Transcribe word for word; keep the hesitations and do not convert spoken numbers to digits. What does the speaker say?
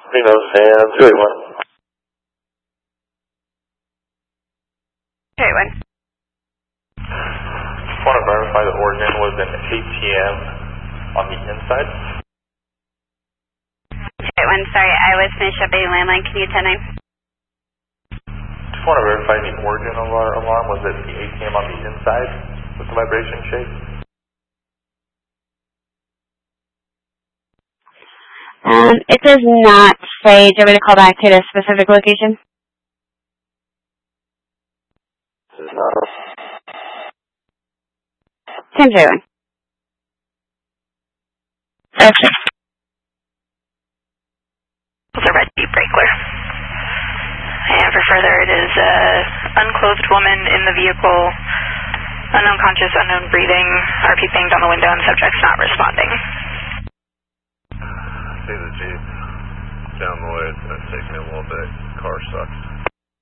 Reno, San two eighty-one. two eighty-one. Just want to verify the organ was an A T M on the inside. two eighty-one, sorry, I was finished up a landline. Can you ten nine? Just want to verify the origin of our alarm. Was it the A T M on the inside with the vibration shake? Um, it does not say. Do you want me to call back to the specific location? No. ten two one. Okay. It's a red Jeep Wrangler. And for further, it is a unclothed woman in the vehicle, unknown conscious, unknown breathing, R P pinged on the window, and subject's not responding. See the Jeep down the way. It's going to take me a little bit. Car sucks.